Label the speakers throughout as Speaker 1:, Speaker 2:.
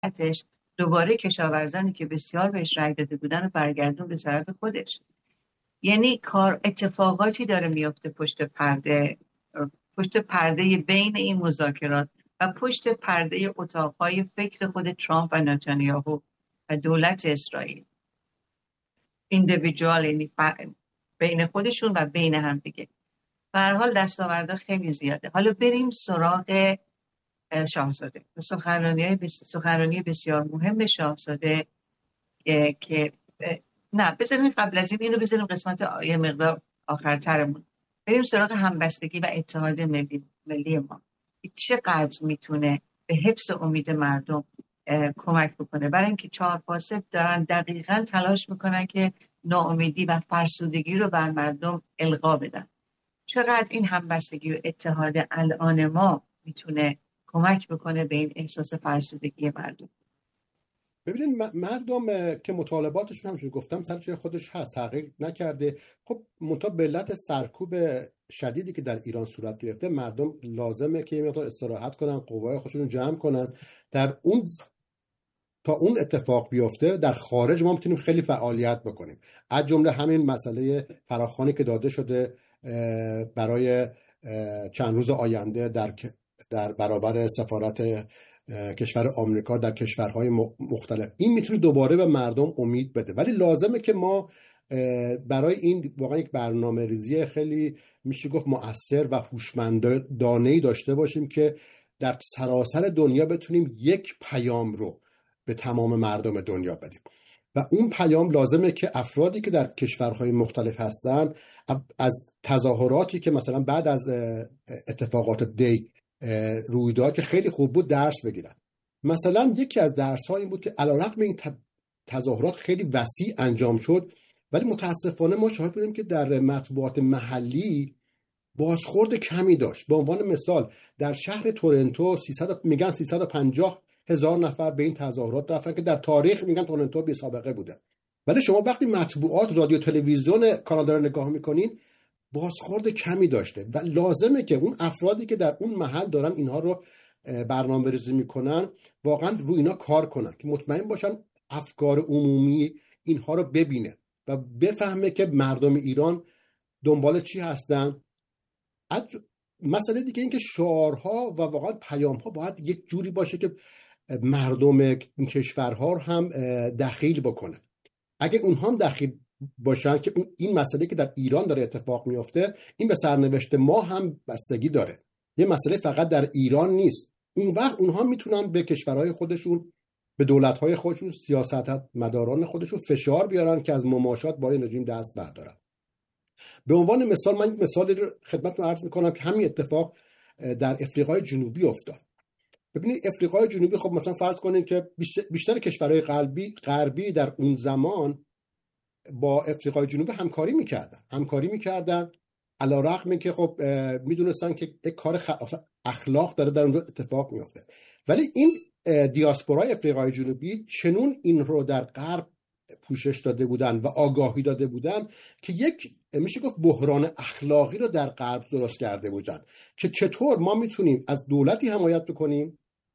Speaker 1: دولتش دوباره کشاورزانی که بسیار بهش رای داده بودن رو برگردون به طرف خودش. یعنی اتفاقاتی داره میفته پشت پرده بین این مذاکرات و پشت پرده اتاقهای فکر خود ترامپ و نتانیاهو و دولت اسرائیل، ایندیویدوال، یعنی بین خودشون و بین هم دیگه. به هر حال دستاوردها خیلی زیاده. حالا بریم سراغ شاهزاده، سخنرانی بسیار مهم شاهزاده که نه بذاریم قبل از اینو بذاریم قسمت یه مقدار آخرترمون، بریم سراغ همبستگی و اتحاد ملی ما چقدر میتونه به حفظ امید مردم کمک بکنه. برای اینکه 4-5 دارن دقیقاً تلاش میکنن که ناامیدی و فرسودگی رو بر مردم القا بدن. چقدر این همبستگی و اتحاد الان ما میتونه کمک بکنه به این احساس فرسودگی مردم؟
Speaker 2: ببینید مردم که مطالباتشون همونجور گفتم سر جای خودش هست، تغییر نکرده. خب منتها به علت سرکوب شدیدی که در ایران صورت گرفته، مردم لازمه که یه مقدار استراحت کنن، قوای خودشون رو جمع کنن. تا اون اتفاق بیفته در خارج ما میتونیم خیلی فعالیت بکنیم، از جمله همین مسئله فراخوانی که داده شده برای چند روز آینده در برابر سفارت کشور آمریکا در کشورهای مختلف. این میتونه دوباره به مردم امید بده، ولی لازمه که ما برای این واقعا یک برنامه ریزی خیلی میشه گفت مؤثر و هوشمندانه‌ای داشته باشیم که در سراسر دنیا بتونیم یک پیام رو به تمام مردم دنیا بدیم. و اون پیام لازمه که افرادی که در کشورهای مختلف هستن از تظاهراتی که مثلا بعد از اتفاقات دی رویداد که خیلی خوب بود درس بگیرن. مثلا یکی از درس‌ها این بود که علیرغم این تظاهرات خیلی وسیع انجام شد، ولی متاسفانه ما شاهد بودیم که در مطبوعات محلی بازخورد کمی داشت. به عنوان مثال در شهر تورنتو 350,000 نفر به این تظاهرات رفتن که در تاریخ میگن تورنتو بی سابقه بوده. ولی شما وقتی مطبوعات، رادیو، تلویزیون کانادا رو نگاه میکنین بازخورد کمی داشته و لازمه که اون افرادی که در اون محل دارن اینها رو برنامه‌ریزی میکنن واقعا روی اینا کار کنن که مطمئن باشن افکار عمومی اینها رو ببینه و بفهمه که مردم ایران دنبال چی هستن. مسئله دیگه این که شعارها و واقعا پیامها باید یک جوری باشه که مردم این کشورها رو هم دخیل بکنه. اگه اونها هم دخیل باشن که این مسئله که در ایران داره اتفاق میفته این به سرنوشت ما هم بستگی داره، یه مسئله فقط در ایران نیست. اون وقت اونها میتونن به کشورهای خودشون، به دولت‌های خودشون، سیاستمداران خودشون فشار بیارن که از مماشات با این رژیم دست بردارن. به عنوان مثال من یک مثال رو خدمتتون عرض میکنم که همین اتفاق در افریقای جنوبی افتاد. ببینید افریقای جنوبی، خب مثلا فرض کنید که بیشتر کشورهای غربی در اون زمان با افریقای جنوبی همکاری میکردن علیرغم اینکه خب میدونستن که یک کار خلاف اخلاق داره در اونجا اتفاق میفته. ولی این دیاسپورای افریقای جنوبی چنون این رو در غرب پوشش داده بودن و آگاهی داده بودن که یک میشه گفت بحران اخلاقی رو در غرب درست کرده بودن که چطور ما میتونیم از دولتی حمایت بکنیم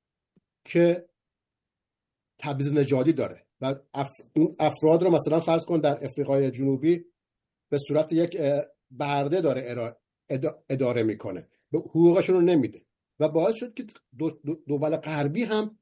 Speaker 2: که تبعیض نژادی داره و اون افراد رو مثلا فرض کن در افریقای جنوبی به صورت یک برده داره اداره میکنه، به حقوقشون رو نمیده و باعث شد که دول غربی هم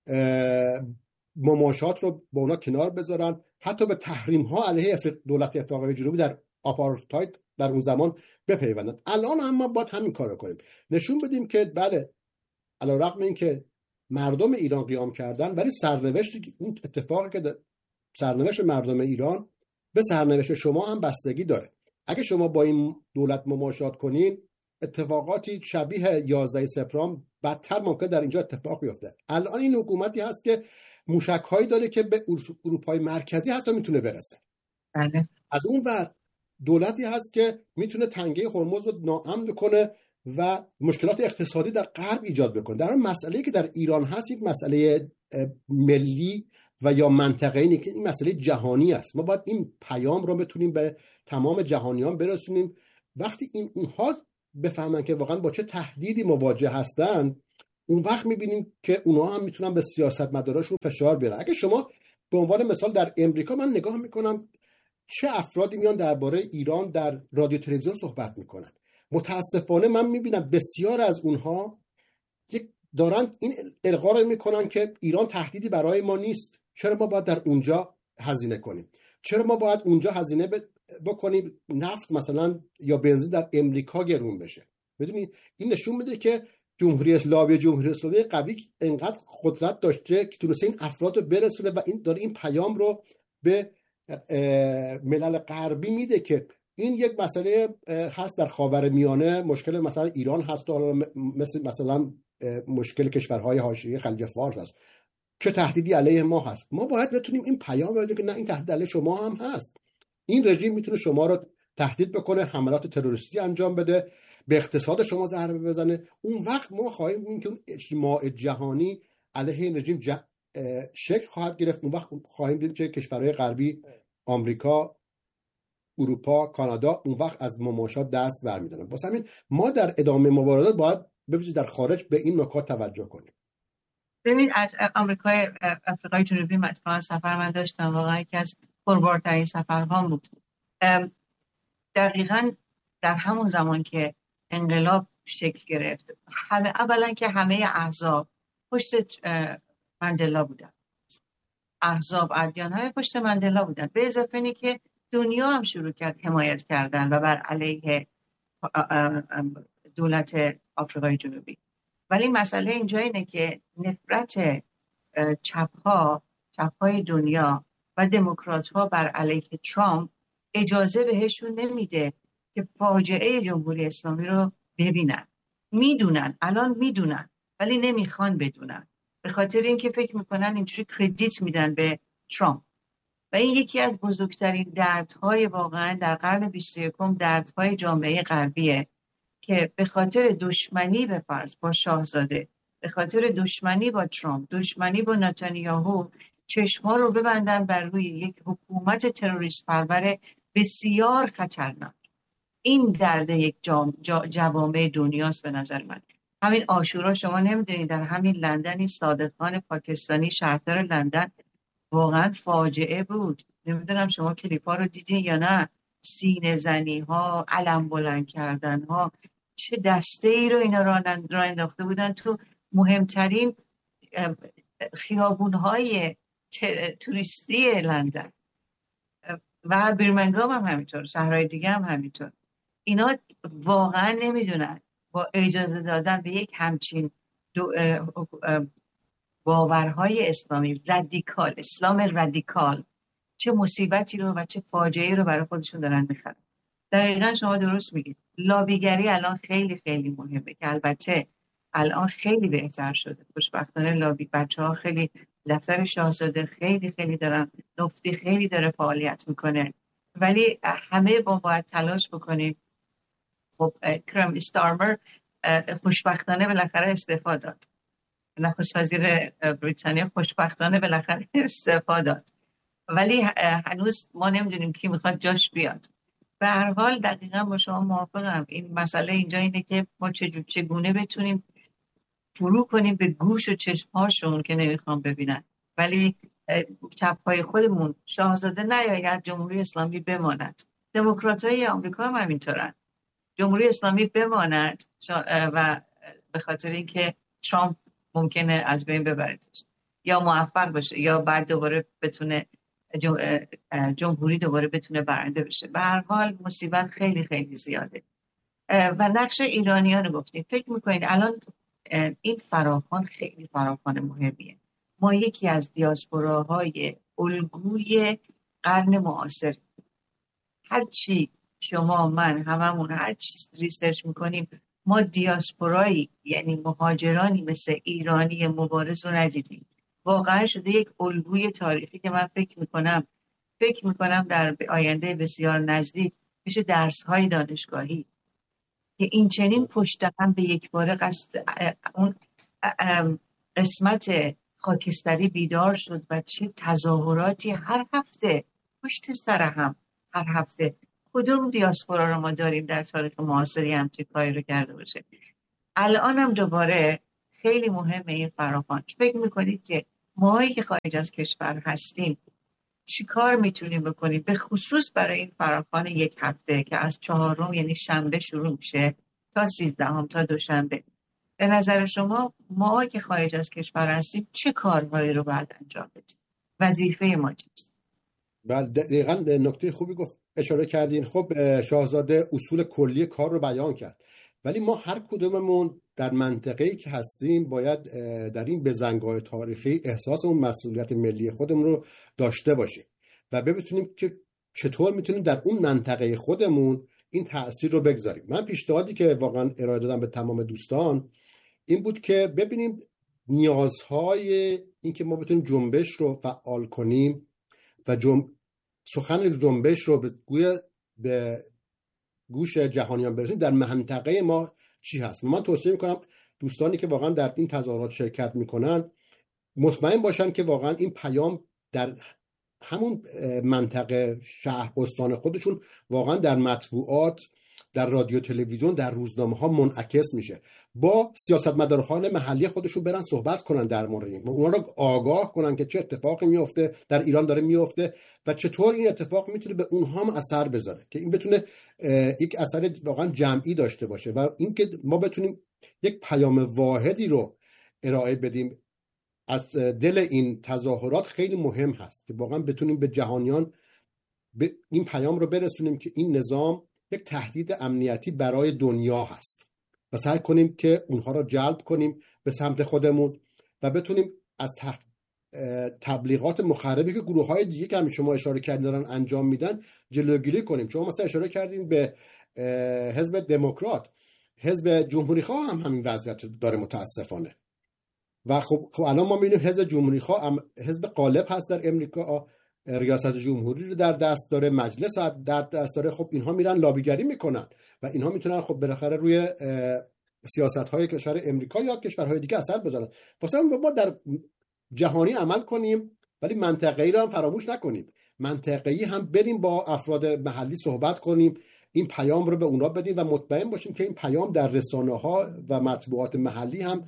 Speaker 2: مماشات رو با اونا کنار بذارن، حتی به تحریم ها علیه دولت افریقای جنوبی در آپارتاید در اون زمان بپیوندن. الان هم ما باید همین کارو کنیم، نشون بدیم که بله علیرغم اینکه مردم ایران قیام کردن ولی سرنوشت اون اتفاقی که سرنوشت مردم ایران به سرنوشت شما هم بستگی داره. اگه شما با این دولت مماشات کنین اتفاقاتی شبیه 11 سپتامبر بدتر ممکن در اینجا اتفاق بیفته. الان این حکومتی هست که موشک‌هایی داره که به اروپای مرکزی حتی میتونه برسه.
Speaker 1: بله.
Speaker 2: از اون ور دولتی هست که میتونه تنگه هرمز رو ناامن بکنه و مشکلات اقتصادی در غرب ایجاد بکنه. در اون مسئله که در ایران هست یک مسئله ملی و یا منطقه‌ای نیست، که این مسئله جهانی است. ما باید این پیام رو بتونیم به تمام جهانیان برسونیم. وقتی اینها بفهمن که واقعا با چه تهدیدی مواجه هستن، اون وقت میبینیم که اونها هم میتونن به سیاستمداراشون فشار بیارن. اگه شما به عنوان مثال در امریکا، من نگاه میکنم چه افرادی میان درباره ایران در رادیو تلویزیون صحبت میکنن، متاسفانه من میبینم بسیار از اونها دارن این القا رو میکنن که ایران تهدیدی برای ما نیست، چرا ما باید در اونجا هزینه کنیم، چرا ما باید اونجا هزینه بکنیم نفت مثلا یا بنزین در امریکا گرون بشه. بدونید این نشون میده که جمهوری اسلامی قوی انقدر قدرت داشته که تونسته این افراد رو برسونه و این داره این پیام رو به ملل غربی میده که این یک مسئله هست در خاورمیانه، مشکل مثلا ایران هست و مثلا مشکل کشورهای حاشیه خلیج فارس هست، چه تهدیدی علیه ما هست. ما باید بتونیم این پیام بدیم که نه، این تهدید علیه شما هم هست، این رژیم میتونه شما رو تهدید بکنه، حملات تروریستی انجام بده، به اقتصاد شما ضربه بزنه. اون وقت ما خواهیم دید که اون اجماع جهانی علیه این رژیم شکل خواهد گرفت. اون وقت خواهیم دید که کشورهای غربی، آمریکا، اروپا، کانادا، اون وقت از مماشات دست برمی‌دارن. واسه همین ما در ادامه مبارزات باید به ویژه در خارج به این نکات توجه کنیم.
Speaker 1: ببین، از آفریقای جنوبی اتفاقا سفر من داشتم، واقعا یکی از پربارترین سفرهام بود. دقیقاً در همون زمان که انقلاب شکل گرفت، اولا که همه احزاب پشت ماندلا بودن، احزاب ادیان‌های پشت ماندلا بودن، به اضافه اینی که دنیا هم شروع کرد حمایت کردن و بر علیه دولت آفریقای جنوبی. ولی مسئله اینجا اینه که نفرت چپ‌های دنیا و دموکرات‌ها بر علیه ترامپ اجازه بهشون نمیده که فاجعه جمهوری اسلامی رو ببینن. الان میدونن ولی نمیخوان بدونن، به خاطر اینکه فکر میکنن اینجوری کردیت میدن به ترامپ. و این یکی از بزرگترین دردهای واقعا در قرن 21 دردهای جامعه غربیه که به خاطر دشمنی به فرض با شاهزاده، به خاطر دشمنی با ترامپ، دشمنی با نتانیاهو، چشم‌ها رو ببندن بر روی یک حکومت تروریست پرور بسیار خطرناک. این درد یک جوامع دنیاست به نظر من. همین عاشورا شما نمیدونید در همین لندن این صادق خان پاکستانی شهردار لندن واقعا فاجعه بود. نمیدونم شما کلیپا رو دیدین یا نه، سینه زنی ها، علم بلند کردن ها، چه دسته ای رو اینا را انداخته بودن تو مهمترین خیابون های توریستی لندن و برمنگام هم همینطور، شهرهای دیگه هم همینطور. اینا واقعا نمیدونن با اجازه دادن به یک همچین باورهای اسلامی رادیکال، اسلام رادیکال، چه مصیبتی رو و چه فاجعه‌ای رو برای خودشون دارن میخرن. دقیقاً شما درست میگید. لابیگری الان خیلی خیلی مهمه که البته الان خیلی بهتر شده. خوشبختانه لابی بچه‌ها خیلی، دفتر شاهزاده خیلی خیلی دارن، نفتی خیلی داره فعالیت میکنه، ولی همه باید تلاش بکنیم. خب کرم استارمر خوشبختانه بالاخره استعفا داد. نخست وزیر بریتانیا خوشبختانه بالاخره استعفا داد، ولی هنوز ما نمیدونیم کی میخواد جاش بیاد. به هر حال دقیقاً با شما موافقم. این مسئله اینجا اینه که ما چگونه بتونیم فرو کنیم به گوش و چشمهاشون که نمیخوام ببینن، ولی چپ‌های خودمون شاهزاده نیاید، جمهوری اسلامی بماند. دموکرات‌های آمریکا هم همینطورن، جمهوری اسلامی بماند و به خاطر اینکه ترامپ ممکنه از بین ببردش یا موفق بشه یا بعد دوباره بتونه جمهوری دوباره بتونه برنده بشه. به هر حال مصیبت خیلی خیلی زیاده. و نقش ایرانیان رو گفتیم. فکر میکنید الان این فراخوان خیلی فراخوان مهمیه. ما یکی از دیاسپوراهای الگوی قرن معاصر، هرچی شما من هممون هر چیز ریسرچ میکنیم، ما دیاسپورایی یعنی مهاجرانی مثل ایرانی مبارز رو ندیدیم. واقعا شده یک الگوی تاریخی که من فکر میکنم در آینده بسیار نزدیک میشه درس‌های دانشگاهی که این چنین پشت هم به یک باره اون قسمت خاکستری بیدار شد و چه تظاهراتی هر هفته پشت سر هم، هر هفته. کدوم دیاسپورا رو ما داریم در تاریخ معاصری همچین کاری رو کرده باشه؟ الان هم دوباره خیلی مهمه این فراخوان. فکر میکنید که ماهایی که خارج از کشور هستیم چی کار میتونیم بکنیم، به خصوص برای این فراخوان یک هفته که از 4 یعنی شنبه شروع میشه تا 13 تا دوشنبه؟ به نظر شما ما که خارج از کشور هستیم چه کارهایی رو باید انجام بدیم؟ وظیفه ما چیست؟
Speaker 2: بله، دقیقاً نکته خوبی گفت، اشاره کردین. خب شاهزاده اصول کلی کار رو بیان کرد، ولی ما هر کدوممون در منطقه‌ای که هستیم باید در این بزنگاه تاریخی احساس اون مسئولیت ملی خودمون رو داشته باشیم و بتونیم که چطور میتونیم در اون منطقه خودمون این تأثیر رو بگذاریم. من پیشنهادی که واقعا ارائه دادم به تمام دوستان این بود که ببینیم نیازهای این که ما بتونیم جنبش رو فعال کنیم و سخن جنبش رو به گوش جهانیان برسونیم در منطقه ما چی هست. من توصیه میکنم دوستانی که واقعا در این تظاهرات شرکت میکنن مطمئن باشن که واقعا این پیام در همون منطقه شهر استان خودشون واقعا در مطبوعات، در رادیو تلویزیون، در روزنامه ها منعکس میشه. با سیاستمداران محلی خودشون برن صحبت کنن در مورد این، اونا رو آگاه کنن که چه اتفاقی میفته در ایران داره میفته و چطور این اتفاق میتونه به اونها هم اثر بذاره که این بتونه یک اثر واقعا جمعی داشته باشه و اینکه ما بتونیم یک پیام واحدی رو ارائه بدیم از دل این تظاهرات خیلی مهم هست که واقعا بتونیم به جهانیان این پیام رو برسونیم که این نظام یک تهدید امنیتی برای دنیا هست و سعی کنیم که اونها رو جلب کنیم به سمت خودمون و بتونیم از تبلیغات مخربی که گروه‌های دیگه که همین شما اشاره کردین دارن انجام میدن جلوگیری کنیم. شما مثلا اشاره کردین به حزب دموکرات، حزب جمهوری‌خواه هم همین وضعیت داره متاسفانه و خب الان ما می‌بینیم حزب جمهوری‌خواه حزب غالب هست در امریکا، ریاست جمهوری رو در دست داره، مجلس در دست داره. خب اینها میرن لابیگری میکنن و اینها میتونن خب بالاخره روی سیاست‌های کشور امریکا یا کشورهای دیگه اثر بذارن. واسه ما در جهانی عمل کنیم ولی منطقه‌ای رو هم فراموش نکنیم. منطقه‌ای هم بریم با افراد محلی صحبت کنیم، این پیام رو به اونا بدیم و مطمئن باشیم که این پیام در رسانه‌ها و مطبوعات محلی هم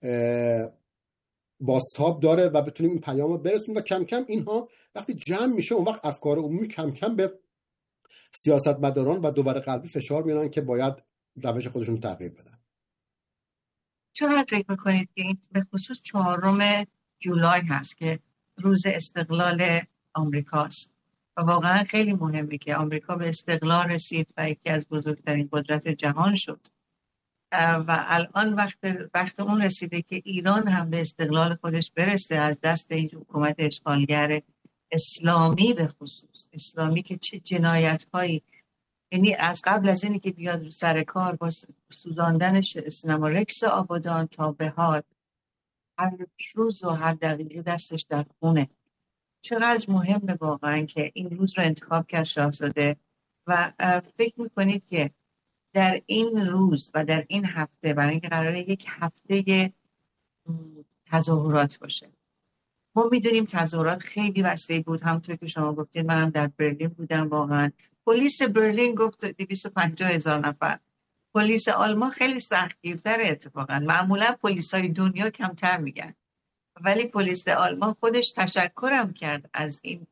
Speaker 2: بازتاب داره و بتونیم این پیام رو برسونیم و کم کم اینها وقتی جمع میشه اون وقت افکار عمومی کم کم به سیاستمداران و دوباره قلبی فشار میارن که باید روش خودشون رو تغییر بدن.
Speaker 1: چقدر فکر میکنید که این به خصوص 4 جولای هست که روز استقلال آمریکاست و واقعا خیلی مهمه که آمریکا به استقلال رسید و یکی از بزرگترین قدرت جهان شد و الان وقت اون رسیده که ایران هم به استقلال خودش برسه از دست این حکومت اشغالگر اسلامی، به خصوص اسلامی که چه جنایت‌هایی، یعنی از قبل از اینی که بیاد رو سر کار با سوزاندن سینما رکس آبادان تا به حال هر روز و هر دقیقه دستش در خونه. چقدر مهمه واقعا که این روز رو انتخاب کرد شاهزاده و فکر میکنید که در این روز و در این هفته، برای اینکه قراره یک هفته تظاهرات باشه، ما میدونیم تظاهرات خیلی وسیع بود، همونطور که شما گفتید. منم در برلین بودم، واقعا پلیس برلین گفت 250,000 نفر. پلیس آلمان خیلی سختگیرتره اتفاقا، معمولا پلیسای دنیا کمتر میگن، ولی پلیس آلمان خودش تشکرم کرد از این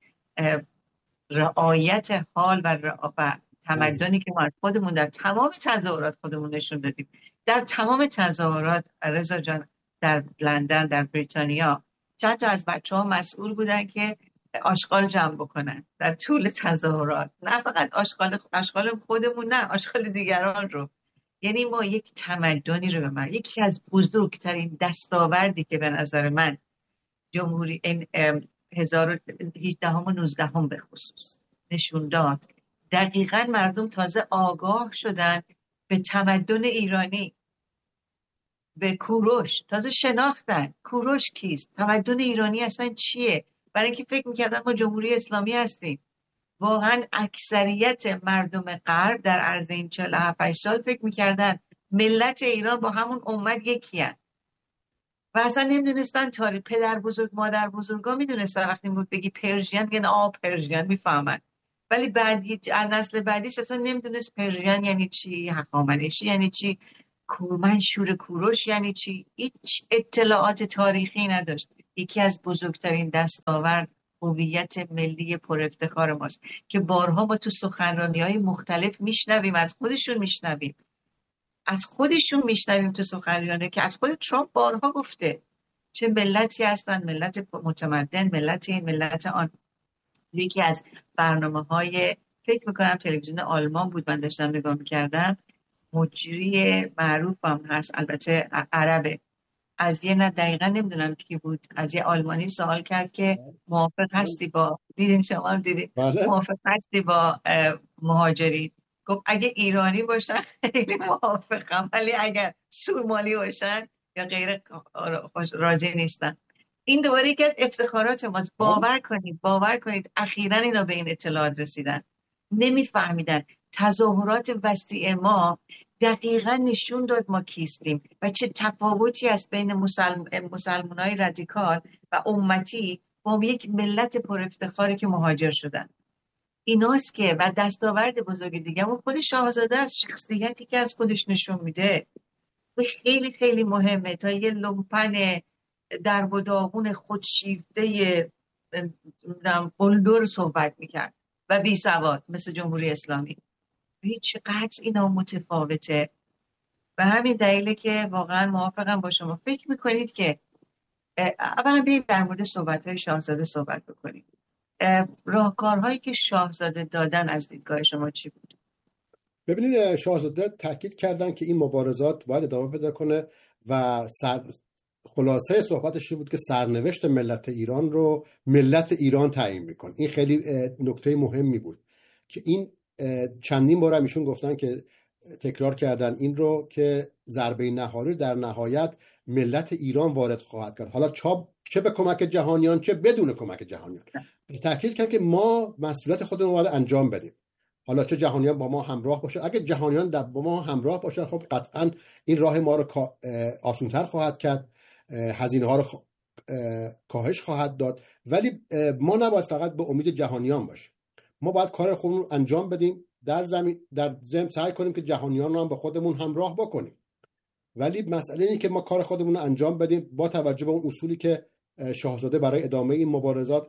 Speaker 1: رعایت حال و تمدنی که ما از خودمون در تمام تظاهرات خودمون نشون دادیم. در تمام تظاهرات رضا جان، در لندن، در بریتانیا، چند تا از بچه‌ها مسئول بودن که آشغال جمع بکنن در طول تظاهرات، نه فقط آشغال خودمون، نه آشغال دیگران رو. یعنی ما یک تمدنی رو یکی از بزرگترین دستاوردی که به نظر من جمهوری این 18 و 19 به خصوص نشون داد، دقیقاً مردم تازه آگاه شدن به تمدن ایرانی، به کوروش، تازه شناختن کوروش کیست، تمدن ایرانی اصلا چیه. برای اینکه فکر میکردن ما جمهوری اسلامی هستیم. واقعا اکثریت مردم غرب در عرض این 47 سال فکر میکردن ملت ایران با همون امت یکی هست و اصلا نمیدونستن تاریخ. پدر بزرگ مادر بزرگا میدونستن، وقتی بود بگی پرژین میگن پرژین میفهمن، ولی بعدی نسل بعدیش اصلا نمیدونست پرژین یعنی چی، هخامنشی یعنی چی. منشور کوروش یعنی چی؟ هیچ اطلاعات تاریخی نداشت. یکی از بزرگترین دستاورد هویت ملی پر افتخار ماست که بارها ما تو سخنرانی‌های مختلف میشنویم، از خودشون میشنویم تو سخنرانی که از خود ترامپ بارها گفته چه ملتی هستن، ملت متمدن، ملت این ملت آن. یکی از برنامه‌های فکر میکنم تلویزیون آلمان بود، من داشتم نگاه میکردم، مجری معروف هم هست، البته عربه، از یه، نه دقیقا نمیدونم کی بود، از یه آلمانی سوال کرد که موافق هستی با، دیدین شما هم دیدین، موافق هستی با مهاجرین؟ گفت اگه ایرانی باشن خیلی موافقم، ولی اگر سومالی باشن یا غیر راضی نیستن. این دوباره یکی از افتخارات ماست. باور کنید اخیراً اینا به این اطلاعات رسیدن، نمیفهمیدن. تظاهرات وسیع ما دقیقاً نشون داد ما کیستیم و چه تفاوتی است بین مسلمانای رادیکال و امتی با یک ملت پر افتخاری که مهاجر شدن. ایناست که و دستاورد بزرگ دیگه و خود شاهزاده از شخصیتی که از خودش نشون میده خیلی خیلی مهمه. تا یه لومپن در و داغون خودشیفته قلدر صحبت میکرد و بی سواد مثل جمهوری اسلامی. چقدر اینا متفاوته و همین دلیله که واقعا موافقم با شما. فکر میکنید که اولا بیاییم در مورد صحبت‌های شاهزاده صحبت بکنیم. راهکارهایی که شاهزاده دادن از دیدگاه شما چی بود؟
Speaker 2: ببینید، شاهزاده تاکید کردن که این مبارزات باید ادامه پیدا کنه و خلاصه صحبتش بود که سرنوشت ملت ایران رو ملت ایران تعیین میکنه. این خیلی نکته مهمی بود که این چندین بار ایشون گفتن که تکرار کردن این رو که ضربه نهایی در نهایت ملت ایران وارد خواهد کرد، حالا چه به کمک جهانیان چه بدون کمک جهانیان. تاکید کرد که ما مسئولیت خودمون رو باید انجام بدیم، حالا چه جهانیان با ما همراه باشن. اگه جهانیان با ما همراه باشن خب قطعا این راه ما رو آسان‌تر خواهد کرد، هزینه ها رو کاهش خواهد داد، ولی ما نباید فقط به امید جهانیان باشیم. ما باید کار خودمون رو انجام بدیم، در ضمن سعی کنیم که جهانیان رو هم به خودمون همراه بکنیم. ولی مسئله اینه که ما کار خودمون رو انجام بدیم با توجه به اون اصولی که شاهزاده برای ادامه این مبارزات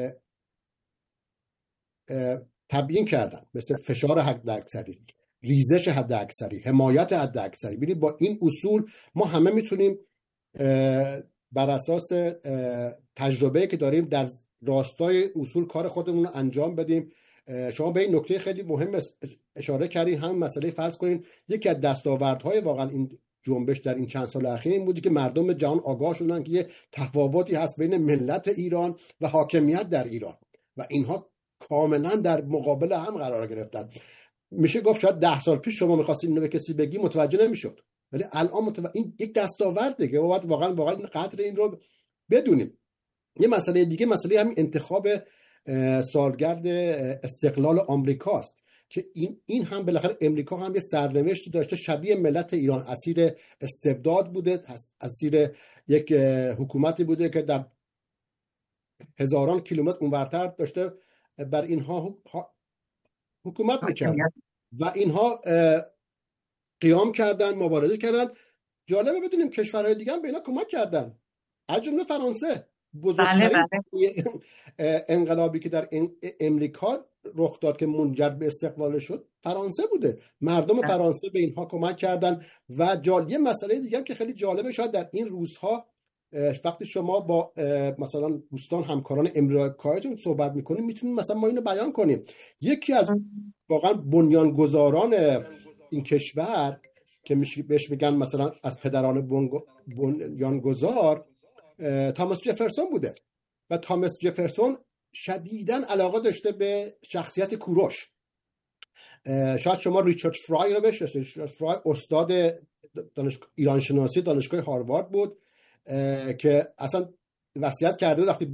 Speaker 2: تبیین کردن، مثل فشار حداکثری، ریزش حداکثری، حمایت حداکثری. ببینید با این اصول ما همه میتونیم بر اساس تجربه که داریم در راستای اصول کار خودمون رو انجام بدیم. شما به این نکته خیلی مهم اشاره کردین، همین مسئله فرض کنین یکی از دستاوردهای واقعا این جنبش در این چند سال اخیر این بودی که مردم جهان آگاه شدن که یه تفاوتی هست بین ملت ایران و حاکمیت در ایران و اینها کاملا در مقابل هم قرار گرفتن. میشه گفت شاید 10 سال پیش شما می‌خواستین اینو به کسی بگی متوجه نمی‌شد، ولی الان این یک دستاورده که باید واقعا این قدر این رو بدونیم. یه مسئله دیگه، مسئله همین انتخاب سالگرد استقلال آمریکاست که این هم بالاخره امریکا هم یه سرنوشتی داشته شبیه ملت ایران، اسیر استبداد بوده، اسیر یک حکومتی بوده که در هزاران کیلومتر اونورتر داشته بر اینها حکومت میکرد و اینها قیام کردن، مبارزه کردن. جالبه بدونیم کشورهای دیگه هم به اینا کمک کردن، از جمله فرانسه. بزرگترین انقلابی که در امریکا رخ داد که منجر به استقلال شد فرانسه بوده. مردم فرانسه به اینها کمک کردن. و یه مسئله دیگه هم که خیلی جالبه، شاید در این روزها وقتی شما با مثلا دوستان همکاران امریکاییتون صحبت میکنیم میتونیم مثلا ما اینو بیان کنیم. یکی از واقعا بنیانگذاران این کشور که بهش میگن مثلا از پدران بنیانگذار تاماس جفرسون بوده و تاماس جفرسون شدیداً علاقه داشته به شخصیت کوروش. شاید شما ریچارد فرای رو بشناسید. ریچارد فرای استاد ایران شناسی دانشگاه هاروارد بود که اصلا وصیت کرده وقتی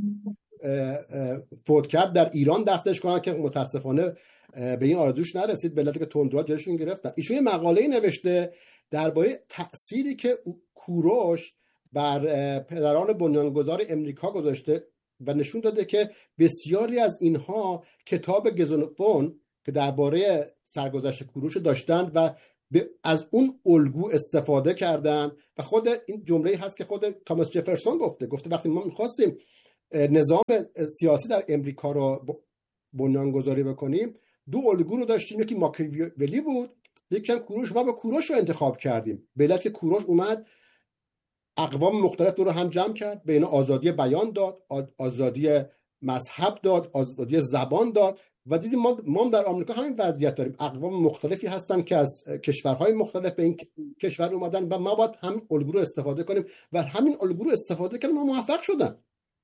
Speaker 2: فوت کرد در ایران دفنش کنن که متاسفانه به این آرزوش نرسید، به علتی که تندروها جلوشون گرفتن. ایشون یه مقاله‌ای نوشته درباره تأثیری که کوروش بر پدران بنیانگذار امریکا گذاشته و نشون داده که بسیاری از اینها کتاب گزنفون که درباره سرگذشت کوروش داشتند و از اون الگو استفاده کردن و خود این جمله هست که خود تاماس جفرسون گفته وقتی ما می‌خواستیم نظام سیاسی در امریکا رو بنیانگذاری بکنیم، دو الگو رو داشتیم، یکی ماکیاولی بود، یکی هم کوروش، و با کوروش رو انتخاب کردیم. به علت که کوروش اومد اقوام مختلف رو هم جمع کرد، به اینا آزادی بیان داد، آزادی مذهب داد، آزادی زبان داد و دیدیم ما در آمریکا همین وضعیت داریم. اقوام مختلفی هستن که از کشورهای مختلف به این کشور اومدن و ما باید همین الگو رو استفاده کنیم و همین الگو رو استفاده کردیم، ما موفق شدن.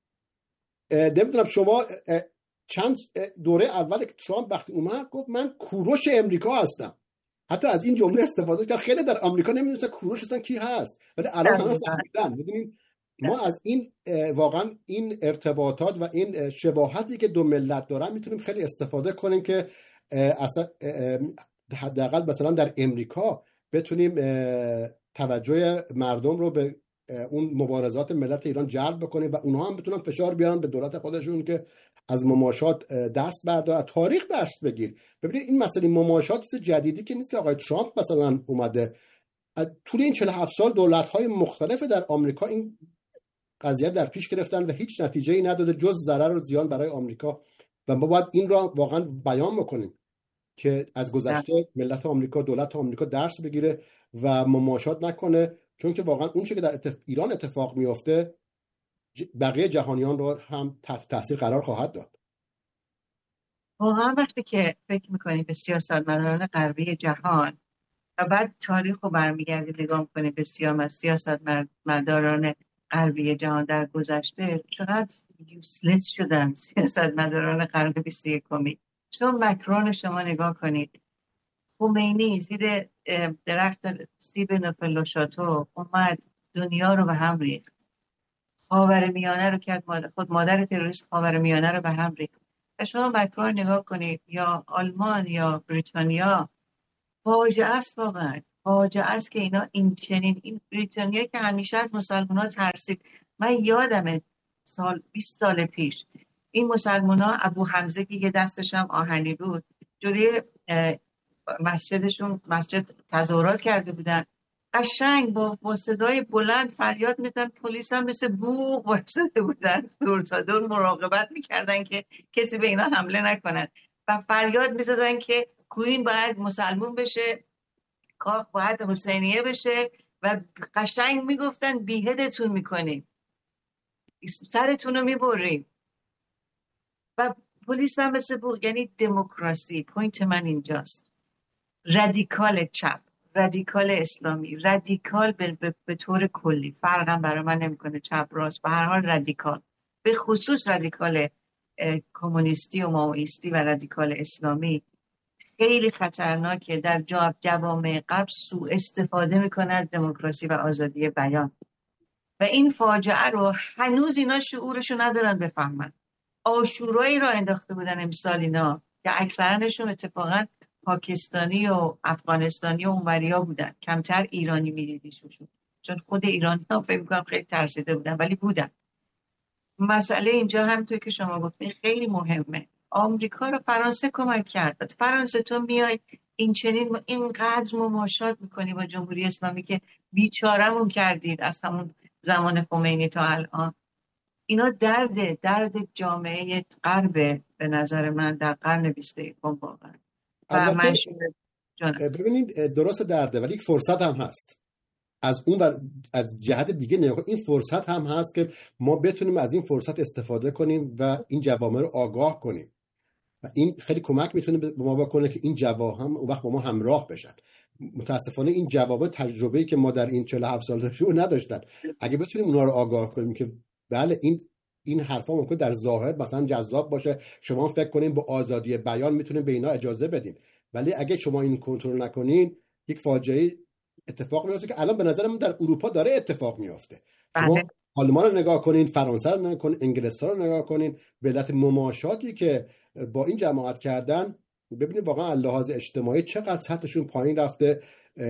Speaker 2: نمیدونم شما چند دوره اول که ترامپ وقتی اومد گفت من کوروش امریکا هستم، حتی از این جمله استفاده کرد. خیلی در آمریکا نمیدونستن کوروش اصلا کی هست، ولی الان همه فهمیدن. میدونین ما از این واقعا این ارتباطات و این شباهتی که دو ملت دارن میتونیم خیلی استفاده کنیم که اصلا حداقل مثلا در امریکا بتونیم توجه مردم رو به اون مبارزات ملت ایران جلب بکنیم و اونها هم بتونن فشار بیارن به دولت خودشون که از مماشات دست بردار، تاریخ درس بگیر. ببینید این مسئله مماشات چیز جدیدی که نیست که آقای ترامپ مثلا اومده. طول این 47 سال دولت‌های مختلف در آمریکا این قضیه در پیش گرفتن و هیچ نتیجه‌ای نداده جز ضرر و زیان برای آمریکا و ما باید این را واقعا بیان بکنیم که از گذشته ملت آمریکا، دولت آمریکا درس بگیره و مماشات نکنه، چون که واقعا اون چیزی که در ایران اتفاق میفته بقیه جهانیان رو هم تحت تاثیر قرار خواهد داد.
Speaker 1: واقعا وقتی که فکر میکنیم به سیاستمداران غربی جهان و بعد تاریخ رو برمیگردیم نگاه میکنیم به سیاستمداران غربی جهان در گذشته، چقدر یوسلس شدن سیاستمداران قرن 21. شما مکرون شما نگاه کنید، خمینی زیر درخت سیب نوفل-لوشاتو اومد دنیا رو به هم ریخت، خاورمیانه رو کرد خود مادر تروریست خاورمیانه رو به هم ریخت. و شما مکرون نگاه کنید یا آلمان یا بریتانیا، فاجعه است، واقعا فاجعه است که اینا این چنین، این بریتانیا که همیشه از مسلمان‌ها ترسید. من یادمه 20 سال پیش این مسلمان‌ها ابو حمزه که یه دستش هم آهنی بود جلوی مسجدشون مسجد تظاهرات کرده بودن، قشنگ با صدای بلند فریاد می‌زدن، پلیس هم مثل بوق وایساده بودن دور تا دور مراقبت می‌کردن که کسی به اینا حمله نکنن و فریاد می‌زدن که کوین باید مسلمون بشه، کاخ باید حسینیه بشه و قشنگ میگفتن بیهدتون میکنیم، سرتون رو میبریم و پلیس هم مثل بوق. یعنی دموکراسی، پوینت من اینجاست، رادیکال چپ، رادیکال اسلامی، رادیکال به طور کلی، فرقم برای من نمیکنه چپ راست، به هر حال رادیکال، به خصوص رادیکال کمونیستی و مائویستی و رادیکال اسلامی خیلی خطرناکه. در جوامع قبل سوء استفاده میکنه از دموکراسی و آزادی بیان و این فاجعه رو هنوز اینا شعورشو ندارن بفهمن. آشورایی رو انداخته بودن امسال اینا که اکثرانشون اتفاقا پاکستانی و افغانستانی و اونوریا بودن، کمتر ایرانی میدیدیشون چون خود ایرانی ها فکر میکنم خیلی ترسیده بودن ولی بودن. مسئله اینجا همونطور که شما گفتین خیلی مهمه. آمریکا رو فرانسه کمک کرد. فرانسه تو میای این چنین اینقدر مماشات میکنی با جمهوری اسلامی که بیچاره‌مون کردید از همون زمان خمینی تا الان. اینا درد جامعه غرب به نظر من در قرن 21 واقعا.
Speaker 2: ببینید درست درده ولی یک فرصت هم هست. از اون و از جهت دیگه نگاه، این فرصت هم هست که ما بتونیم از این فرصت استفاده کنیم و این جوامع رو آگاه کنیم و این خیلی کمک میتونه به ما بکنه که این جوامع هم اون وقت با ما همراه بشن. متاسفانه این جوامع تجربه‌ای که ما در این 47 سال داشتیم نداشتن. اگه بتونیم اونا رو آگاه کنیم که بله این حرفا ممکن در ظاهر مثلا جذاب باشه، شما فکر کنین با آزادی بیان میتونین به اینا اجازه بدین، ولی اگه شما این کنترل نکنین یک فاجعه اتفاق میفته که الان به نظر من در اروپا داره اتفاق میفته. شما آلمان رو نگاه کنین، فرانسه رو نگاه کنین، انگلستان رو نگاه کنین، به علت مماشاتی که با این جماعت کردن ببینید واقعا لحاظ اجتماعی چقدر سطحشون پایین رفته.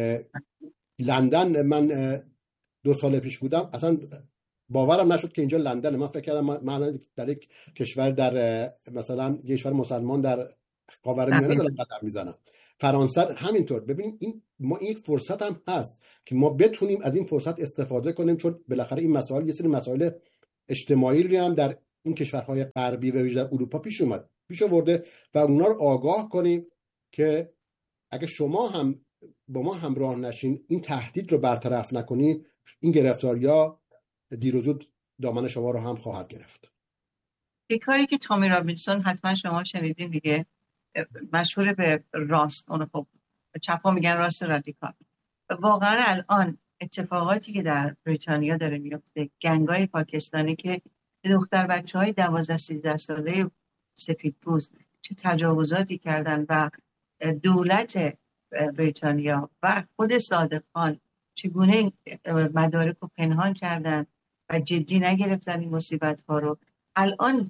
Speaker 2: لندن من 2 سال پیش بودم اصلا باورم نشد که اینجا لندن. من فکر کردم من در یک کشور در مثلا کشور مسلمان در خاورمیانه دارم قدم میزنم فرانسه همینطور. ببینیم ما این فرصت هم هست که ما بتونیم از این فرصت استفاده کنیم، چون بالاخره این مسائل یه سری مسائل اجتماعی رو هم در این کشورهای غربی و ویژه در اروپا پیش آورده و اونا رو آگاه کنیم که اگه شما هم با ما همراه نشین، این تهدید رو برطرف نکنین، این گرفتاری‌ها دیر و زود دامن شما رو هم خواهد گرفت.
Speaker 1: این کاری که تامی رابینسون حتما شما شنیدین دیگه، مشهور به راست، اون خب چپا میگن راست رادیکال. واقعا الان اتفاقاتی که در بریتانیا داره میفته، گنگای پاکستانی که دختر بچه‌های 12-13 ساله سفیدپوست چه تجاوزاتی کردن و دولت بریتانیا و خود صادق خان چگونه مدارک رو پنهان کردن و جدی نگرفتن این مصیبت ها رو. الان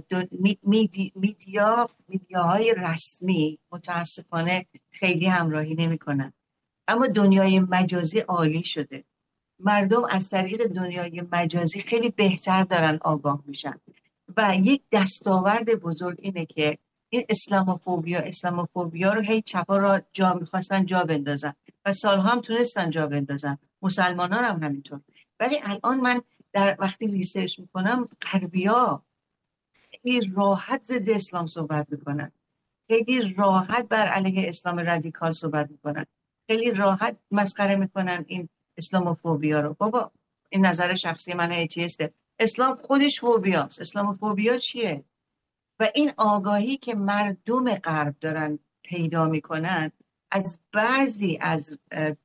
Speaker 1: میدیاهای رسمی متاسفانه خیلی همراهی نمی کنن، اما دنیای مجازی عالی شده. مردم از طریق دنیای مجازی خیلی بهتر دارن آگاه میشن و یک دستاورد بزرگ اینه که این اسلاموفوبیا رو هی چپا را میخواستن جا بندازن و سالها هم تونستن جا بندازن، مسلمانان هم همینطور. ولی الان من در وقتی ریسرچ میکنم، غربی‌ها خیلی راحت ضد اسلام صحبت میکنن، خیلی راحت بر علیه اسلام رادیکال صحبت میکنن، خیلی راحت مسخره میکنن این اسلاموفوبیا رو. بابا این نظر شخصی من ایتیسته، اسلام خودش فوبیاست. اسلاموفوبیا چیه؟ و این آگاهی که مردم غرب دارن پیدا میکنن از بعضی از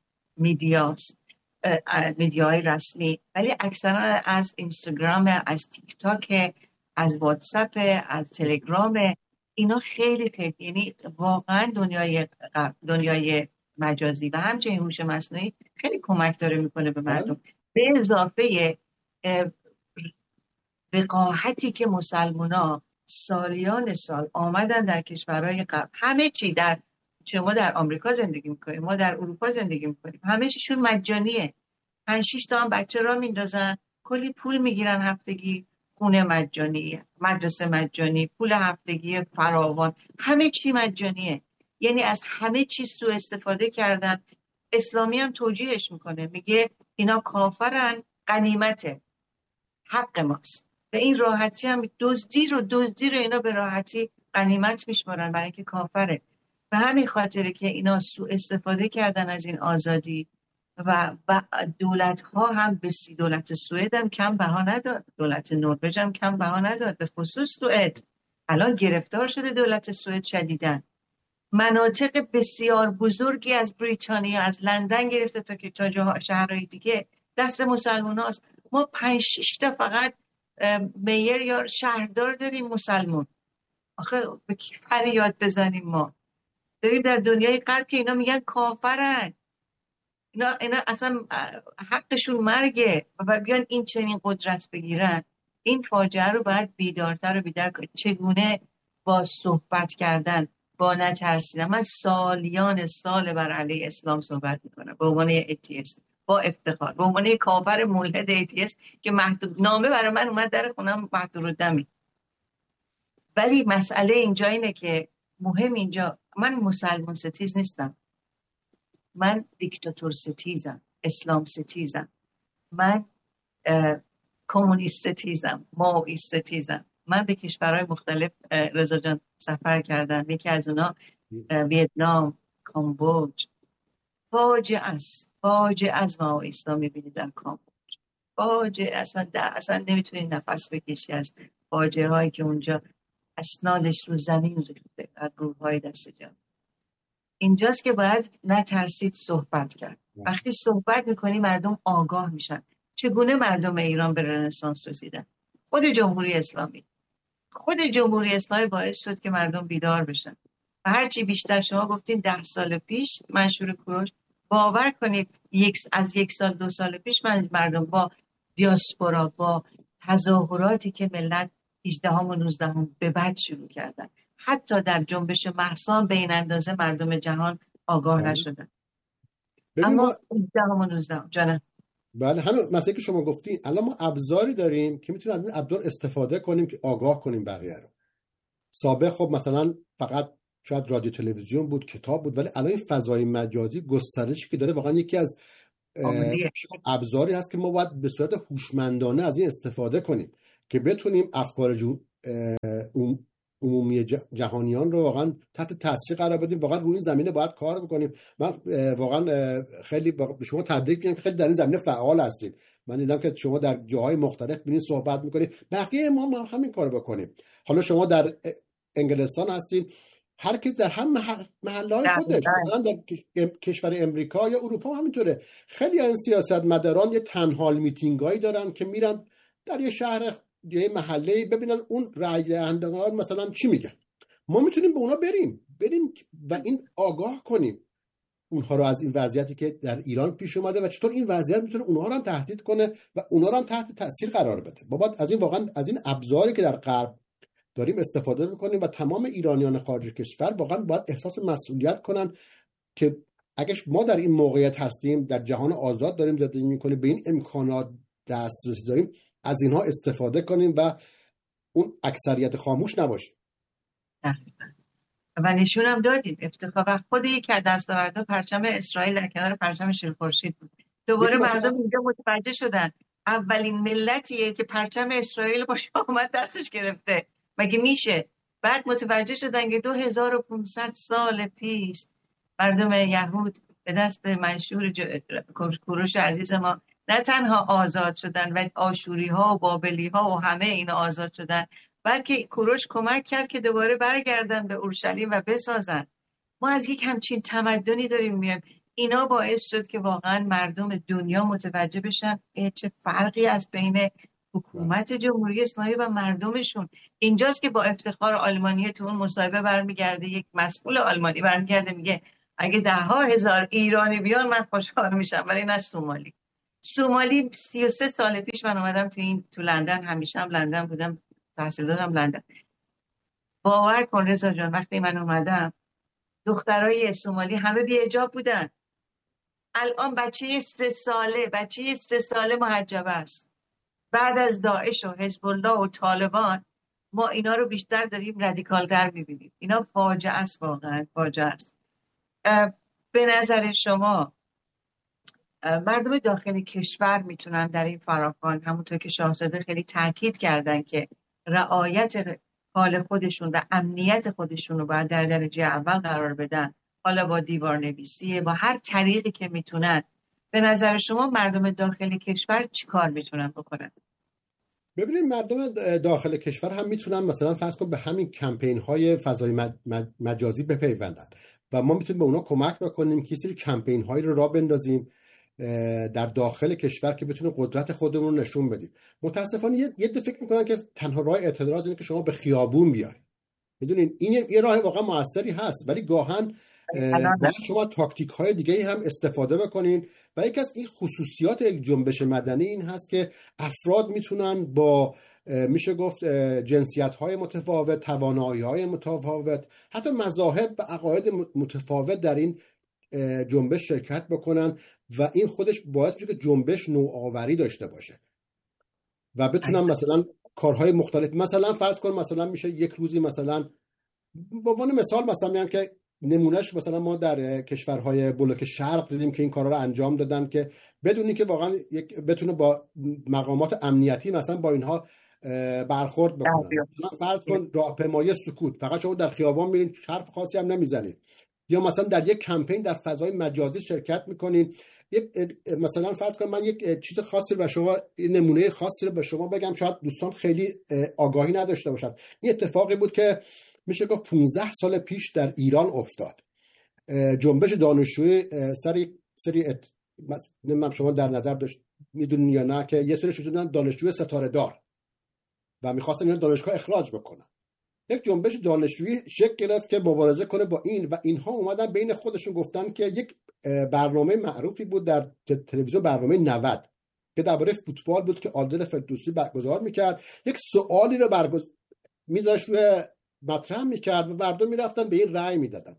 Speaker 1: میدیاهای رسمی، ولی اکثرا از اینستاگرام، از تیک تاک، از واتساپ، از تلگرام، اینا خیلی یعنی واقعا دنیای مجازی و همچنین هوش مصنوعی خیلی کمک داره میکنه به مردم. به اضافه وقاحتی که مسلمونا سالیان سال آمدن در کشورهای غرب، همه چی شما در آمریکا زندگی میکنیم، ما در اروپا زندگی میکنیم، همه چیشون مجانیه. 5-6 تا هم بچه را میندازن، کلی پول میگیرن هفتگی، خونه مجانی، مدرسه مجانی، پول هفتگی فراوان، همه چی مجانیه. یعنی از همه چی سوء استفاده کردن. اسلامی هم توجیهش میکنه، میگه اینا کافرن، غنیمته، حق ماست. و این راحتی هم دزدی رو اینا به راحتی غنیمت میشمارن برای اینکه کافره. و همین خاطره که اینا سوء استفاده کردن از این آزادی و دولت ها هم دولت سوئد هم کم بها نداد، دولت نروژ هم کم بها نداد، به خصوص سوئد الان گرفتار شده دولت سوئد شدیداً. مناطق بسیار بزرگی از بریتانیا، از لندن گرفته تا که شهرهای دیگه دست مسلمان هاست. ما 5-6 تا فقط میر یا شهردار داریم مسلمان. آخه به کی فریاد بزنیم؟ ما داریم در دنیای غرب که اینا میگن کافرن، اینا اصلا حقشون مرگه و بیان این چنین قدرت بگیرن. این فاجعه رو باید بیدارتر و بیدار کنید. چگونه با صحبت کردن، با نترسیدن. من سالیان سال بر علیه اسلام صحبت میکنم به عنوان ایتیست، با افتخار، به عنوان کافر ملحد ایتیست که نامه برای من اومد در خونم مهدورالدمی. ولی مسئله اینجا اینه که مهم اینجا، من مسلمان ستیز نیستم، من دیکتاتور ستیزم، اسلام ستیزم، من کمونیست ستیزم، مائویست ستیزم. من به کشورهای مختلف رضا جان سفر کردم، یکی از اونا ویتنام، کامبوج. فاجعه از مائویستا میبینید در کامبوج، فاجعه، اصلا نمیتونید نفس بکشی از فاجعه هایی که اونجا اسنادش رو زمین ریخته از گروه های دست جمعی. اینجاست که باید نترسید صحبت کرد. وقتی صحبت میکنی مردم آگاه میشن. چگونه مردم ایران به رنسانس رسیدن؟ خود جمهوری اسلامی باعث شد که مردم بیدار بشن. و هرچی بیشتر، شما گفتین 10 سال پیش منشور کوروش، باور کنید از 1 سال 2 سال پیش مردم با دیاسپورا، با تظاهراتی که ملت 18 و 19 به بعد شروع کردن، حتی در جنبش مهسا به این اندازه مردم جهان آگاه نشدن. اما 18 و 19 جانم.
Speaker 2: بله، همین مسئله که شما گفتین، الان ما ابزاری داریم که میتونیم از این ابزار استفاده کنیم که آگاه کنیم بقیه رو. سابق خب مثلا فقط شاید رادیو تلویزیون بود، کتاب بود، ولی الان این فضای مجازی گسترشی که داره واقعا یکی از
Speaker 1: عالیه.
Speaker 2: ابزاری هست که ما باید به صورت هوشمندانه از این استفاده کنیم که بتونیم افکار عمومی جهانیان رو واقعا تحت تاثیر قرار بدیم. واقعا روی این زمینه باید کار بکنیم. من واقعا خیلی به شما تبریک میگم که خیلی در این زمینه فعال هستید. من دیدم که شما در جاهای مختلف ببینید صحبت میکنید، بقیه ما هم همین کار بکنیم. حالا شما در انگلستان هستید، هر کی در هم محله‌های خودش، مثلا در کشور امریکا یا اروپا همینطوره. خیلی از سیاستمداران یه تنها میتینگایی دارن که میرن در یه شهر، یه محله، ببینن اون رای دهندگان مثلا چی میگن. ما میتونیم به اونا بریم و این آگاه کنیم اونها رو از این وضعیتی که در ایران پیش اومده و چطور این وضعیت میتونه اونها رو هم تهدید کنه و اونها رو هم تحت تاثیر قرار بده. ما باید از این واقعا از این ابزاری که در غرب داریم استفاده میکنیم و تمام ایرانیان خارج کشور واقعا باید احساس مسئولیت کنن که اگه ما در این موقعیت هستیم، در جهان آزاد داریم زندگی میکنیم، به این امکانات دسترسی داریم، از اینها استفاده کنیم و اون اکثریت خاموش نباشیم.
Speaker 1: و نشون هم دادیم افتخار و خود یکی از دستاوردها پرچم اسرائیل در کنار پرچم شیر خورشید بود. دوباره مردم اینجا متوجه شدن اولین ملتیه که پرچم اسرائیل با شامت دستش گرفته، مگه میشه؟ بعد متوجه شدن که 2500 سال پیش مردم یهود به دست منشور کوروش عزیز ما نه تنها آزاد شدن و آشوری ها و بابلی ها و همه اینا آزاد شدن، بلکه کوروش کمک کرد که دوباره برگردن به اورشلیم و بسازن. ما از یک همچین تمدنی داریم میایم. اینا باعث شد که واقعا مردم دنیا متوجه بشن چه فرقی از بین حکومت جمهوری اسلامی و مردمشون. اینجاست که با افتخار آلمانی تو اون مصاحبه برمیگرده، یک مسئول آلمانی برمیگرده میگه اگه 10,000 ایرانی بیان من خوشحال میشم، ولی نه سومالی 33 سال پیش من اومدم تو لندن، همیشه هم لندن بودم، تحصیل دارم لندن. باور کن رضا جان وقتی من اومدم دخترای سومالی همه بی حجاب بودن. الان بچه 3 ساله محجبه است. بعد از داعش و حزب الله و طالبان ما اینا رو بیشتر داریم رادیکال‌تر می‌بینیم. اینا فاجعه است، واقعا فاجعه است. به نظر شما مردم داخل کشور میتونن در این فراخوان، همونطور که شاهزاده خیلی تاکید کردن که رعایت حال خودشون و امنیت خودشون رو باید در درجه اول قرار بدن، حالا با دیوارنویسی، با هر طریقی که میتونن، به نظر شما مردم داخل کشور چی کار میتونن بکنن؟
Speaker 2: ببینید مردم داخل کشور هم میتونن مثلا فرض کن به همین کمپین های فضای مجازی بپیوندن و ما میتونیم به اونا کمک بکنیم که سری کمپین هایی رو راه بندازیم در داخل کشور که بتونیم قدرت خودمون رو نشون بدیم. متاسفانه یه فکر میکنن که تنها راه اعتراض اینه که شما به خیابون بیاید. میدونین این یه راه واقعا موثری هست، ولی گاهن باید شما تاکتیک های دیگه هم استفاده بکنین و یکی از این خصوصیات یک جنبش مدنی این هست که افراد میتونن با میشه گفت جنسیت های متفاوت، توانایی های متفاوت، حتی مذاهب و عقاید متفاوت در این جنبش شرکت بکنن و این خودش باعث میشه که جنبش نوآوری داشته باشه و بتونن مثلا کارهای مختلف، مثلا فرض کن مثلا میشه یک روزی مثلا به عنوان مثال مثلا میگم که نمونهش مثلا ما در کشورهای بلوک شرق دیدیم که این کارا رو انجام دادن که بدونی که واقعا بتونه با مقامات امنیتی مثلا با اینها برخورد بکنن. مثلا فرض کن راهپیمایی سکوت، فقط شما در خیابان میرین حرف خاصی هم نمیزنید، یا مثلا در یک کمپین در فضای مجازی شرکت میکنین. مثلا فرض کن من یک چیز خاصی رو به شما، نمونه خاصی رو به شما بگم، شاید دوستان خیلی آگاهی نداشته باشن. این اتفاقی بود که میشه گفت 15 سال پیش در ایران افتاد. جنبش دانشجویی سری نمیدونم شما در نظر داشت میدونین یا نه که یه سری شدن دانشجوی ستاره دار و میخواستن اینا دانشگاه اخراج بکنن. یک جنبش دانشجویی شکل گرفت که مبارزه کنه با این و اینها اومدن بین خودشون گفتن که یک برنامه معروفی بود در تلویزیون، برنامه 90 که درباره فوتبال بود که عادل فردوسی برگزار میکرد، یک سوالی رو میذاشت روی مطرح میکرد و مردم میرفتن به این رأی میدادن.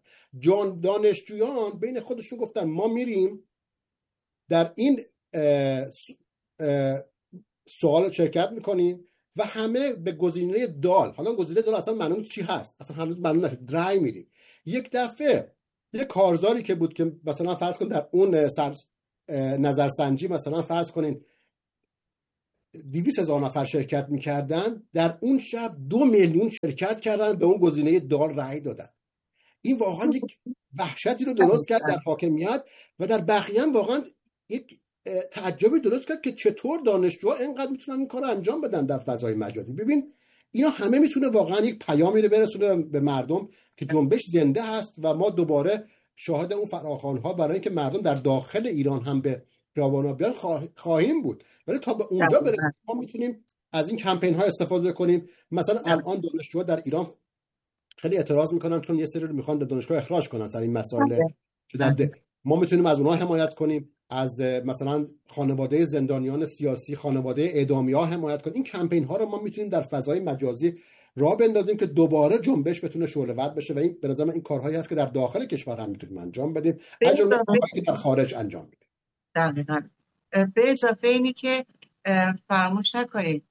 Speaker 2: دانشجویان بین خودشون گفتن ما میریم در این سوال شرکت میکنیم و همه به گزینه دال، حالا گزینه دال اصلا معلوم چی هست، اصلا هنوز معلوم نشد، رای میدیم. یک دفعه یک کارزاری که بود که مثلا فرض کن در اون نظرسنجی مثلا فرض کنین 200,000 نفر شرکت میکردن، در اون شب 2 میلیون شرکت کردن به اون گزینه دال رای دادن. این واقعا یک وحشتی رو درست کرد در حاکمیت و در بقیه هم واقعا یک تعجبی درست کرد که چطور دانشجوها اینقدر میتونن این کار رو انجام بدن در فضای مجازی. ببین اینا همه میتونه واقعا یک پیامی رو برسونه به مردم که جنبش زنده هست و ما دوباره شاهد اون فراخوان‌ها برای اینکه مردم در داخل ایران هم به خیابانا بیان خواهیم بود. ولی تا به اونجا برسیم ما میتونیم از این کمپین ها استفاده کنیم. مثلا الان دانشجوها در ایران خیلی اعتراض میکنن چون یه سری رو میخوان دانشگاه اخراج کنن سر این مسائل که در ما میتونیم از اونها حمایت کنیم، از مثلا خانواده زندانیان سیاسی، خانواده اعدامی‌ها حمایت کنیم. این کمپین ها رو ما میتونیم در فضای مجازی راه بندازیم که دوباره جنبش بتونه شعله‌ور بشه و این به نظر من این کارهایی هست که در داخل کشور هم میتونیم انجام بدیم اجازه که در خارج انجام بدیم.
Speaker 1: دقیقاً. به اضافه اینی که فراموش نکنید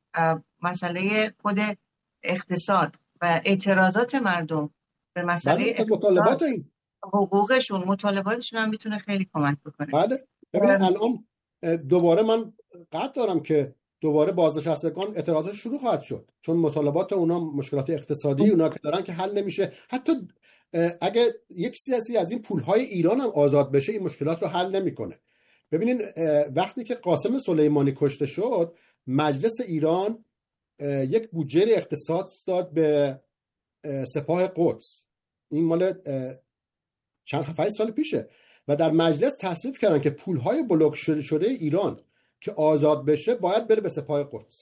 Speaker 1: مسئله خود اقتصاد و اعتراضات مردم به مسئله
Speaker 2: مطالبات این
Speaker 1: حقوقشون، مطالباتشون هم میتونه خیلی کمک بکنه.
Speaker 2: بله ببینید الان دوباره من قطع دارم که دوباره بازنشستگان اعتراضات شروع خواهد شد چون مطالبات اونا، مشکلات اقتصادی اونا که دارن که حل نمیشه. حتی اگه یک سیاسی از این پولهای ایران هم آزاد بشه این مشکلات رو حل نمیکنه. ببینید وقتی که قاسم سلیمانی کشته شد مجلس ایران یک بودجه اختصاص داد به سپاه قدس، این مال چند 7 سال پیشه، و در مجلس تصویب کردن که پولهای بلوک شده ایران که آزاد بشه باید بره به سپاه قدس.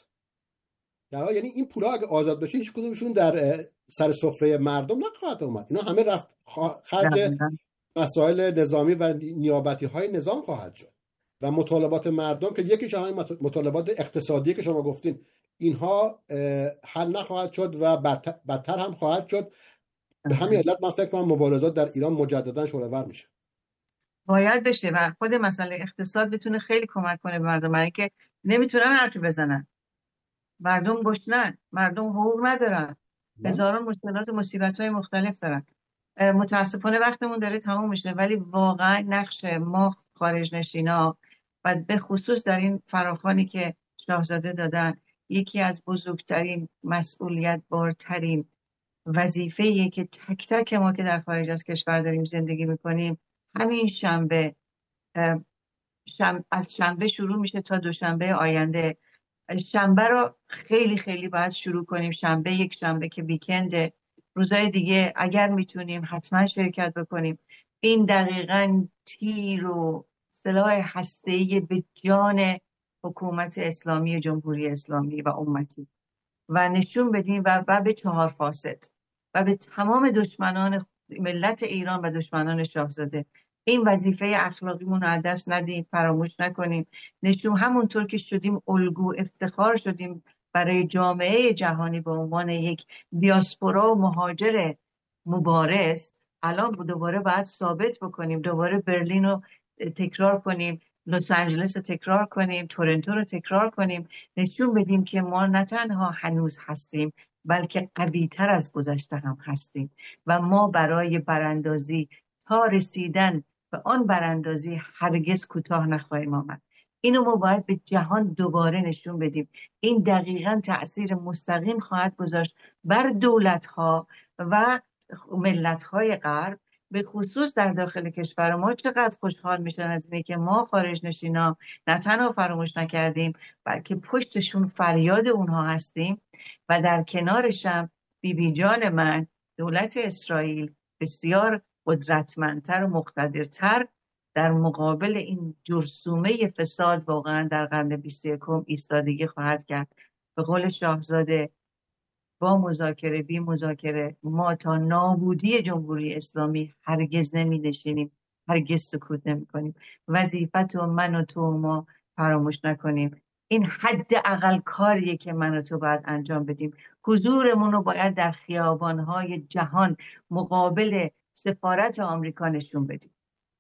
Speaker 2: یعنی این پولها اگه آزاد بشه هیچ کدومشون در سر سفره مردم نخواهد اومد، اینا همه رفت خرج مسائل نظامی و نیابتی های نظام خواهد شد و مطالبات مردم که یکیش همین مطالبات اقتصادی که شما گفتین اینها حل نخواهد شد و بدتر هم خواهد شد. به همین علت من فکر کنم مبارزات در ایران مجددا شعله‌ور میشه.
Speaker 1: باید بشه و خود مسئله اقتصاد بتونه خیلی کمک کنه به مردم، برای که نمیتونن حرفی بزنن. مردم گشنن، مردم حقوق ندارن، هزاران مشکلات و مصیبت‌های مختلف دارن. متاسفانه وقتمون داره تموم میشه، ولی واقعا نقش ما خارج نشینا و به خصوص در این فراخوانی که شاهزاده دادن یکی از بزرگترین مسئولیت بارترین وظیفه‌ایه که تک تک ما که در خارج از کشور داریم زندگی میکنیم. همین شنبه از شنبه شروع میشه تا دوشنبه آینده. شنبه رو خیلی خیلی باید شروع کنیم. شنبه یک شنبه که ویکنده، روزهای دیگه اگر میتونیم حتما شرکت بکنیم. این دقیقاً تیر و سلاح هسته‌ای به جان حکومت اسلامی جمهوری اسلامی و امتی و نشون بدیم و به 4 فاسد و به تمام دشمنان ملت ایران و دشمنان شاهزاده این وظیفه اخلاقیمون رو از دست ندیم، فراموش نکنیم. نشون همونطور که شدیم الگو، افتخار شدیم برای جامعه جهانی به عنوان یک دیاسپورا و مهاجر مبارز، الان دوباره باید ثابت بکنیم، دوباره برلین رو تکرار کنیم، لس آنجلس رو تکرار کنیم، تورنتو رو تکرار کنیم، نشون بدیم که ما نه تنها هنوز هستیم بلکه قوی‌تر از گذشته هم هستیم و ما برای براندازی تا رسیدن به آن براندازی هرگز کوتاه نخواهیم آمد. اینو ما باید به جهان دوباره نشون بدیم. این دقیقاً تأثیر مستقیم خواهد گذاشت بر دولت‌ها و ملت‌های غرب، به خصوص در داخل کشور ما. چقدر خوشحال میشن از اینه که ما خارج نشینا نه تنها فراموش نکردیم بلکه پشتشون فریاد اونها هستیم و در کنارشم بیبی جان من دولت اسرائیل بسیار قدرتمندتر و مقتدرتر در مقابل این جرثومه فساد واقعا در قرن 21 ایستادگی خواهد کرد. به قول شاهزاده با مذاکره بی مذاکره ما تا نابودی جمهوری اسلامی هرگز نمی نشینیم، هرگز سکوت نمی کنیم. وظیفت و من و تو و ما فراموش نکنیم. این حداقل کاریه که من و تو باید انجام بدیم. حضورمون رو باید در خیابانهای جهان مقابل سفارت آمریکا نشون بدیم.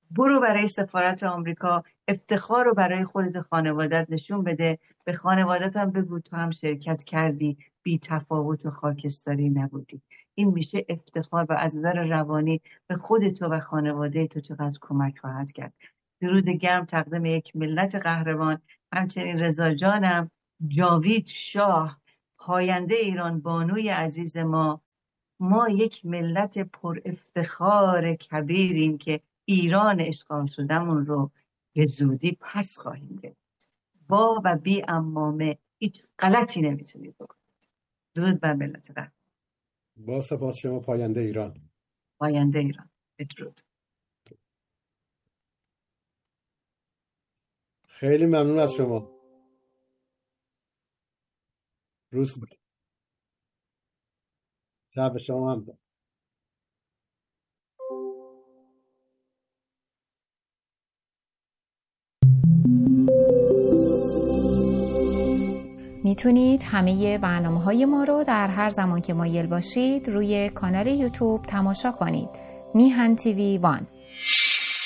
Speaker 1: برو برای سفارت آمریکا افتخار رو برای خودت خانوادت نشون بده، به خانوادت هم بگو تو هم شرکت کردی، بی تفاوت و خاکستری نبودی. این میشه افتخار و از نظر روانی به خودت و خانواده تو چقدر کمک خواهد کرد. درود گرم تقدیم یک ملت قهرمان، همچنین رضا جانم، جاوید شاه، پاینده ایران بانوی عزیز ما یک ملت پر افتخار کبیریم که ایران اشغال شدمون رو به زودی پس خواهیم گرفت. با و بی امامه هیچ غلطی نمیتونید بکنید. درود بر ملت قهرمان.
Speaker 2: با سپاس شما پاینده ایران.
Speaker 1: پاینده ایران. بدرود.
Speaker 2: خیلی ممنون از شما. روز خوش. شب شما هم.
Speaker 3: میتونید همه برنامه‌های ما رو در هر زمان که مایل باشید روی کانال یوتیوب تماشا کنید. میهن تیوی 1.